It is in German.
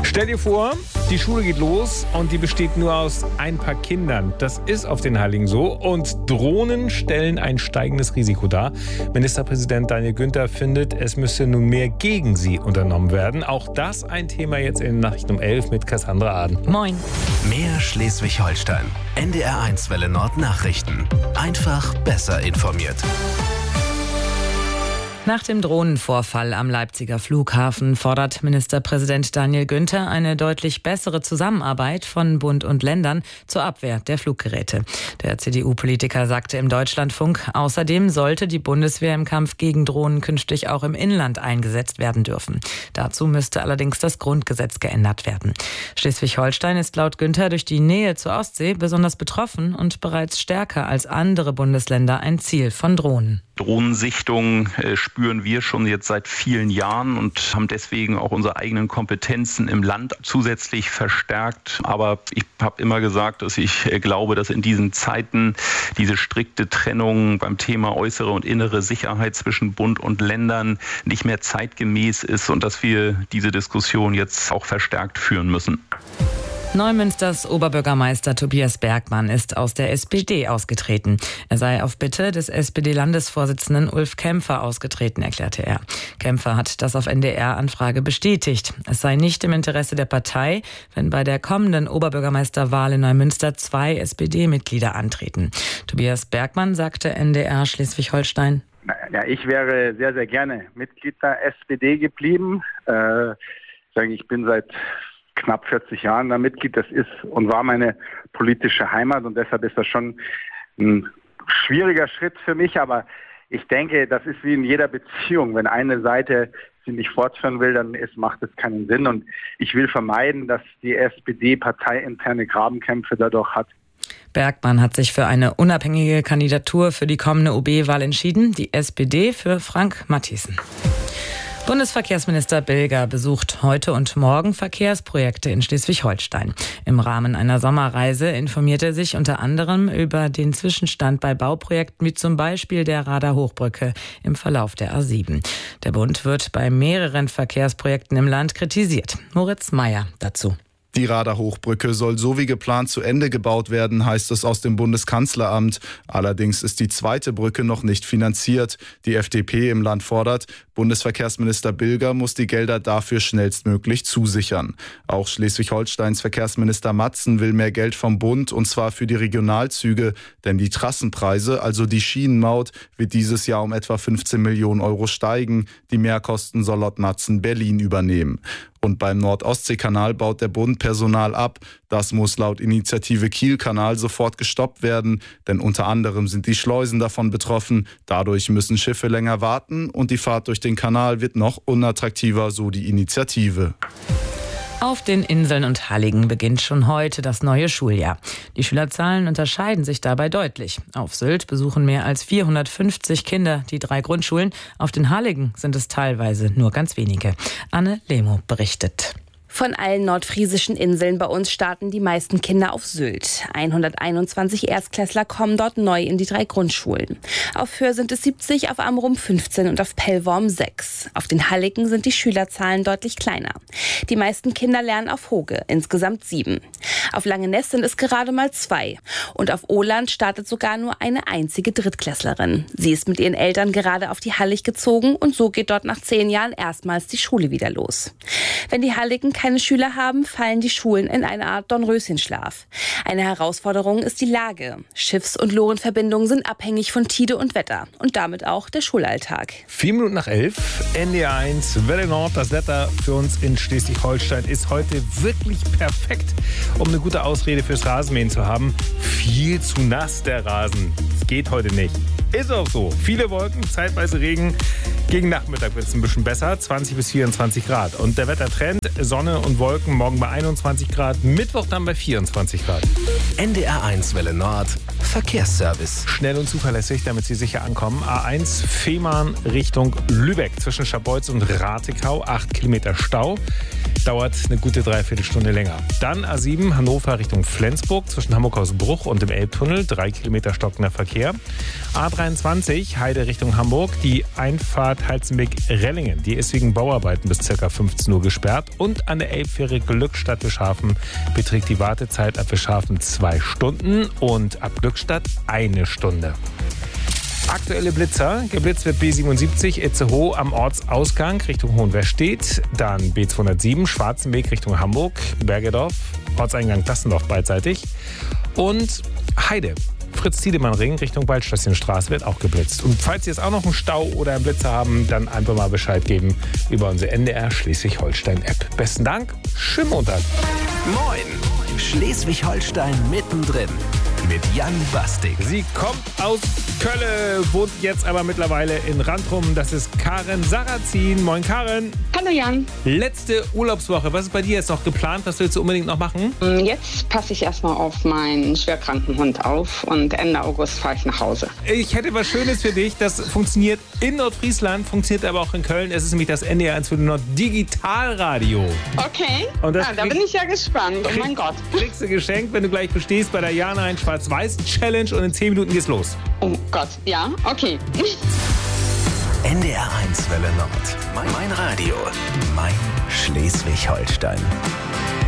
Stell dir vor, die Schule geht los und die besteht nur aus ein paar Kindern. Das ist auf den Heiligen so. Und Drohnen stellen ein steigendes Risiko dar. Ministerpräsident Daniel Günther findet, es müsse nun mehr gegen sie unternommen werden. Auch das ein Thema jetzt in den Nachrichten um 11 mit Cassandra Aden. Moin. Mehr Schleswig-Holstein. NDR1 Welle Nord Nachrichten. Einfach besser informiert. Nach dem Drohnenvorfall am Leipziger Flughafen fordert Ministerpräsident Daniel Günther eine deutlich bessere Zusammenarbeit von Bund und Ländern zur Abwehr der Fluggeräte. Der CDU-Politiker sagte im Deutschlandfunk, außerdem sollte die Bundeswehr im Kampf gegen Drohnen künftig auch im Inland eingesetzt werden dürfen. Dazu müsste allerdings das Grundgesetz geändert werden. Schleswig-Holstein ist laut Günther durch die Nähe zur Ostsee besonders betroffen und bereits stärker als andere Bundesländer ein Ziel von Drohnen. Drohnensichtung spüren wir schon jetzt seit vielen Jahren und haben deswegen auch unsere eigenen Kompetenzen im Land zusätzlich verstärkt. Aber ich habe immer gesagt, dass ich glaube, dass in diesen Zeiten diese strikte Trennung beim Thema äußere und innere Sicherheit zwischen Bund und Ländern nicht mehr zeitgemäß ist und dass wir diese Diskussion jetzt auch verstärkt führen müssen. Neumünsters Oberbürgermeister Tobias Bergmann ist aus der SPD ausgetreten. Er sei auf Bitte des SPD-Landesvorsitzenden Ulf Kämpfer ausgetreten, erklärte er. Kämpfer hat das auf NDR-Anfrage bestätigt. Es sei nicht im Interesse der Partei, wenn bei der kommenden Oberbürgermeisterwahl in Neumünster 2 SPD-Mitglieder antreten. Tobias Bergmann sagte NDR Schleswig-Holstein: Ja, ich wäre sehr, sehr gerne Mitglied der SPD geblieben. Ich bin seit knapp 40 Jahren da Mitglied. Das ist und war meine politische Heimat und deshalb ist das schon ein schwieriger Schritt für mich. Aber ich denke, das ist wie in jeder Beziehung. Wenn eine Seite sie nicht fortführen will, dann macht es keinen Sinn. Und ich will vermeiden, dass die SPD parteiinterne Grabenkämpfe dadurch hat. Bergmann hat sich für eine unabhängige Kandidatur für die kommende OB-Wahl entschieden. Die SPD für Frank Matthiesen. Bundesverkehrsminister Bilger besucht heute und morgen Verkehrsprojekte in Schleswig-Holstein. Im Rahmen einer Sommerreise informiert er sich unter anderem über den Zwischenstand bei Bauprojekten wie zum Beispiel der Rader-Hochbrücke im Verlauf der A7. Der Bund wird bei mehreren Verkehrsprojekten im Land kritisiert. Moritz Meyer dazu. Die Rader-Hochbrücke soll so wie geplant zu Ende gebaut werden, heißt es aus dem Bundeskanzleramt. Allerdings ist die zweite Brücke noch nicht finanziert. Die FDP im Land fordert, Bundesverkehrsminister Bilger muss die Gelder dafür schnellstmöglich zusichern. Auch Schleswig-Holsteins Verkehrsminister Matzen will mehr Geld vom Bund, und zwar für die Regionalzüge. Denn die Trassenpreise, also die Schienenmaut, wird dieses Jahr um etwa 15 Millionen Euro steigen. Die Mehrkosten soll laut Matzen Berlin übernehmen. Und beim Nord-Ostsee-Kanal baut der Bund Personal ab. Das muss laut Initiative Kiel-Kanal sofort gestoppt werden, denn unter anderem sind die Schleusen davon betroffen. Dadurch müssen Schiffe länger warten und die Fahrt durch den Kanal wird noch unattraktiver, so die Initiative. Auf den Inseln und Halligen beginnt schon heute das neue Schuljahr. Die Schülerzahlen unterscheiden sich dabei deutlich. Auf Sylt besuchen mehr als 450 Kinder die 3 Grundschulen. Auf den Halligen sind es teilweise nur ganz wenige. Anne Lemo berichtet. Von allen nordfriesischen Inseln bei uns starten die meisten Kinder auf Sylt. 121 Erstklässler kommen dort neu in die 3 Grundschulen. Auf Föhr sind es 70, auf Amrum 15 und auf Pellworm 6. Auf den Halligen sind die Schülerzahlen deutlich kleiner. Die meisten Kinder lernen auf Hoge, insgesamt 7. Auf Langeness sind es gerade mal 2. Und auf Åland startet sogar nur eine einzige Drittklässlerin. Sie ist mit ihren Eltern gerade auf die Hallig gezogen und so geht dort nach 10 Jahren erstmals die Schule wieder los. Wenn die Halligen keine Schüler haben, fallen die Schulen in eine Art Dornröschenschlaf. Eine Herausforderung ist die Lage. Schiffs- und Lorenverbindungen sind abhängig von Tide und Wetter und damit auch der Schulalltag. 4 Minuten nach 11, NDR1 Welle Nord. Das Wetter für uns in Schleswig-Holstein ist heute wirklich perfekt, um eine gute Ausrede fürs Rasenmähen zu haben. Viel zu nass der Rasen. Es geht heute nicht. Ist auch so. Viele Wolken, zeitweise Regen. Gegen Nachmittag wird es ein bisschen besser, 20 bis 24 Grad. Und der Wettertrend, Sonne und Wolken, morgen bei 21 Grad, Mittwoch dann bei 24 Grad. NDR1 Welle Nord, Verkehrsservice. Schnell und zuverlässig, damit Sie sicher ankommen. A1 Fehmarn Richtung Lübeck zwischen Scharbeutz und Ratekau, 8 Kilometer Stau. dauert eine gute Dreiviertelstunde länger. Dann A7 Hannover Richtung Flensburg zwischen Hamburg-Hausbruch und dem Elbtunnel, 3 Kilometer stockender Verkehr. A23 Heide Richtung Hamburg, die Einfahrt Halzenbeck-Rellingen, die ist wegen Bauarbeiten bis ca. 15 Uhr gesperrt. Und an der Elbfähre Glückstadt-Wischhafen beträgt die Wartezeit ab Wischhafen 2 Stunden und ab Glückstadt 1 Stunde. Aktuelle Blitzer. Geblitzt wird B77 Itzehoe am Ortsausgang Richtung Hohenwestedt. Dann B207 Schwarzenbeek Richtung Hamburg, Bergedorf, Ortseingang Dassendorf beidseitig. Und Heide, Fritz-Tiedemann-Ring Richtung Waldschlösschenstraße wird auch geblitzt. Und falls Sie jetzt auch noch einen Stau oder einen Blitzer haben, dann einfach mal Bescheid geben über unsere NDR Schleswig-Holstein-App. Besten Dank, schönen Montag. Moin, Schleswig-Holstein mittendrin. Mit Jan Bastig. Sie kommt aus Kölle, wohnt jetzt aber mittlerweile in Rantrum. Das ist Karen Sarrazin. Moin Karen. Hallo Jan. Letzte Urlaubswoche. Was ist bei dir jetzt noch geplant? Was willst du unbedingt noch machen? Jetzt passe ich erstmal auf meinen schwerkranken Hund auf und Ende August fahre ich nach Hause. Ich hätte was Schönes für dich. Das funktioniert in Nordfriesland, funktioniert aber auch in Köln. Es ist nämlich das NDR 1 für Nord Digitalradio. Okay, und das da bin ich ja gespannt. Oh mein Gott. Kriegst du geschenkt, wenn du gleich bestehst bei der Jana ein Schwarz-Weiß-Challenge und in 10 Minuten geht's los. Oh Gott, ja, okay. NDR 1 Welle Nord. Mein Radio. Mein Schleswig-Holstein.